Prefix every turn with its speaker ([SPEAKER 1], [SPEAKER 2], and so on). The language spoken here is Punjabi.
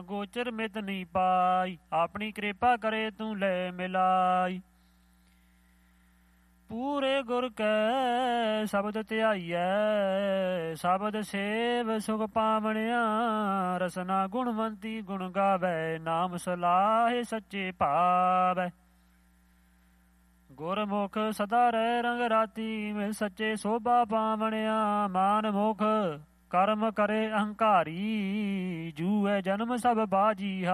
[SPEAKER 1] ਗੋਚਰ ਮਿਤ ਨੀ ਪਾਈ, ਆਪਣੀ ਕਿਰਪਾ ਕਰੇ ਤੂੰ ਲੈ ਮਿਲਾਈ। ਪੂਰੇ ਗੁਰ ਕੈ ਸ਼ਬਦ ਧਿਆਈਐ, ਸ਼ਬਦ ਸੇਵ ਸੁਖ ਪਾਵਣਿਆ। ਰਸਨਾ ਗੁਣਵੰਤੀ ਗੁਣ ਗਾਵੈ, ਨਾਮ ਸਲਾਹੇ ਸੱਚੇ ਭਾਵੈ। ਗੁਰਮੁਖ ਸਦਾ ਰਹਿ ਰੰਗ ਰਾਤੀ, ਮਿਲ ਸੱਚੇ ਸੋਭਾ ਪਾਵਣਿਆ। ਮਾਨ ਮੁਖ ਕਰਮ ਕਰੇ ਅਹੰਕਾਰੀ, ਜੂਐ ਜਨਮ ਸਭ ਬਾਜੀ